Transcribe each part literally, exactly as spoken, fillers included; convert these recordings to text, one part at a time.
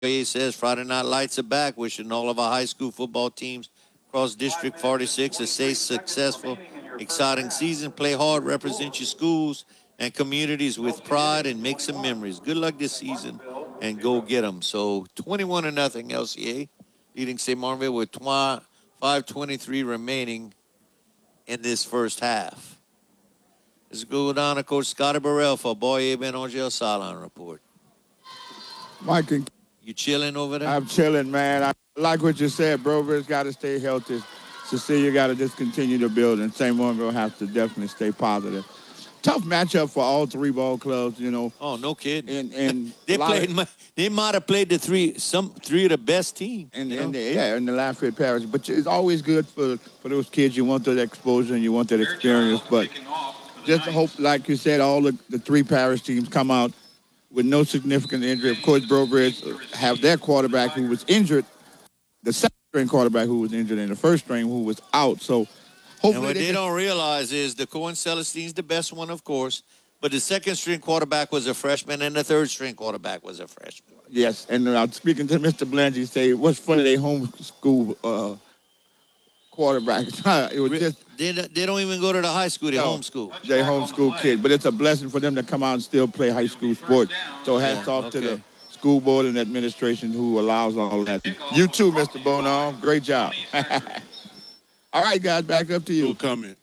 He says Friday Night Lights are back, wishing all of our high school football teams across District forty-six a safe, successful, exciting season. Play hard, represent your schools and communities with pride, and make some memories. Good luck this season, and go get them. So twenty-one to nothing, L C A, leading Saint Martinville with five twenty-three remaining in this first half. Let's go down to Coach Scotty Burrell for Boye Ben Angel Sideline Report. Mike, and you chilling over there? I'm chilling, man. I like what you said. Brover's got to stay healthy. Cecilia got to just continue to build, and Saint Martinville has to definitely stay positive. Tough matchup for all three ball clubs, you know. Oh, no kidding. And, and they played. Of, they might have played the three, some three of the best teams. And, and the, yeah, in the Lafayette Parish. But it's always good for, for those kids. You want that exposure and you want that experience. But just hope, like you said, all the, the three parish teams come out with no significant injury. Of course, Brobridge have their quarterback who was injured, the second string quarterback who was injured, and the first string who was out. So hopefully and what they, they don't realize is the Cohen Celestine's the best one, of course, but the second string quarterback was a freshman, and the third string quarterback was a freshman. Yes, and uh, speaking to Mister Blangy, say what's funny, they homeschool uh, quarterback. It was just they, they don't even go to the high school. They no, homeschool. They homeschool kids, but it's a blessing for them to come out and still play high school sports. So hats yeah, off okay. to the school board and administration who allows all that. You too, Mister Bonall. Great job. All right, guys, back up to you. No comment.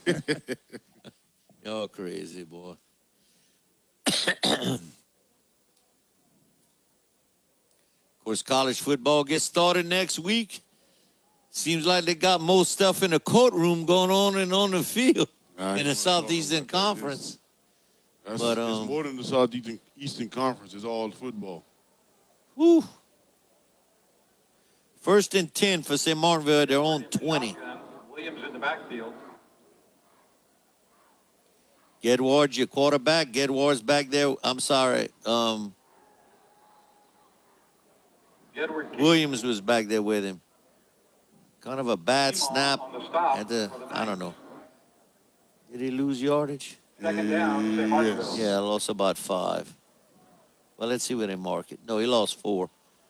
Y'all crazy, boy. Of course, college football gets started next week. Seems like they got more stuff in the courtroom going on and on the field in the Southeastern Conference. That's, but um, it's more than the Southeastern Eastern Conference. It's all football. Whew. First and ten for Saint Martinville at their own twenty. Williams in the backfield. Gedward's your quarterback. Gedward's back there. I'm sorry. Um, Williams was back there with him. Kind of a bad snap at the, I don't know. Did he lose yardage? Second down, yes. Yeah, lost about five. Well, let's see where they mark it. No, he lost four.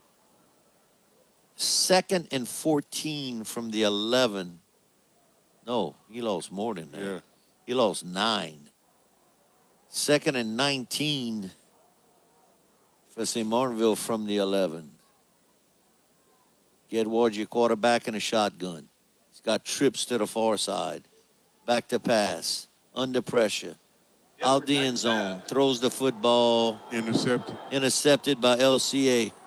Second and fourteen from the eleven. No, he lost more than that. Yeah. He lost nine. Second and nineteen for Saint Martinville from the eleven. Gedward, your quarterback, in a shotgun. He's got trips to the far side. Back to pass. Under pressure. Out the end zone. Throws the football. Intercepted. Intercepted by L C A.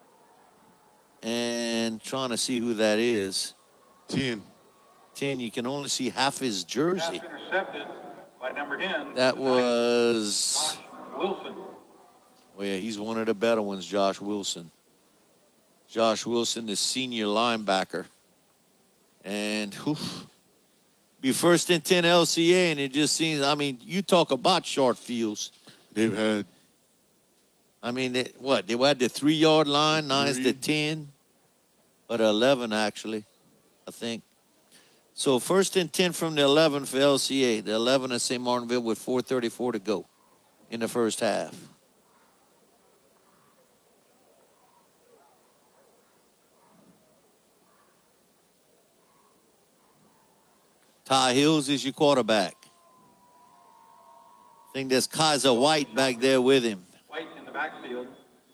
And trying to see who that is. Ten. Ten. You can only see half his jersey. Intercepted by number ten. That was Wilson. Oh, yeah, he's one of the better ones, Josh Wilson. Josh Wilson, the senior linebacker. And whew, be first and ten L C A, and it just seems, I mean, you talk about short fields. They've had. I mean, they, what? They had the three-yard line, nine is the ten, but eleven, actually, I think. So first and ten from the eleven for L C A. The eleven at Saint Martinville with four thirty-four to go in the first half. Ty Hills is your quarterback. I think there's Kaiser White back there with him. White in the backfield.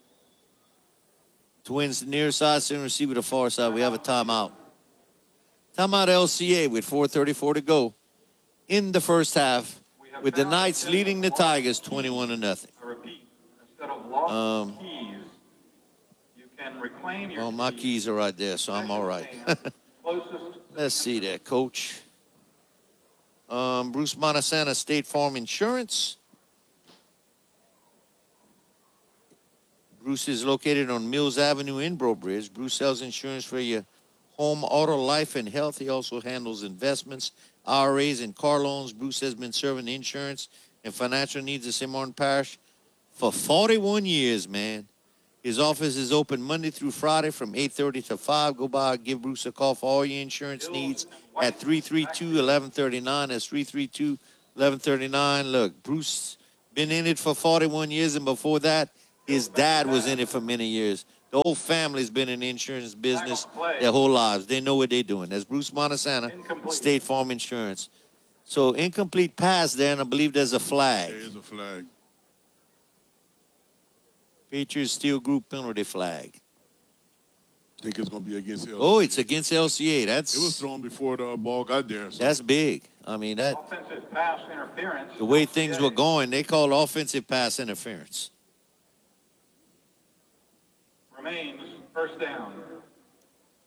Twins the near side, center receiver the far side. We have a timeout. Timeout L C A with four thirty-four to go in the first half, with the Knights leading the Tigers twenty-one to nothing. I repeat, instead of lost um, keys, you can reclaim your Well, my keys, keys are right there, so I'm all right. Let's see there, Coach. Um, Bruce Montesana, State Farm Insurance. Bruce is located on Mills Avenue in Brobridge. Bruce sells insurance for your home, auto, life, and health. He also handles investments, I R As, and car loans. Bruce has been serving the insurance and financial needs of Saint Martin Parish for forty-one years, man. His office is open Monday through Friday from eight thirty to five. Go by, give Bruce a call for all your insurance needs at three three two, eleven thirty-nine. That's three three two, eleven thirty-nine. Look, Bruce been in it for forty-one years, and before that, his dad was in it for many years. The whole family's been in the insurance business their whole lives. They know what they're doing. That's Bruce Montesana, State Farm Insurance. So incomplete pass there, and I believe there's a flag. There is a flag. Patriots Steel Group penalty flag. I think it's going to be against L C A. Oh, it's against L C A. That's It was thrown before the ball got there. So. that's big. I mean, that Offensive pass interference. the way things were going, they called offensive pass interference. Remains first down.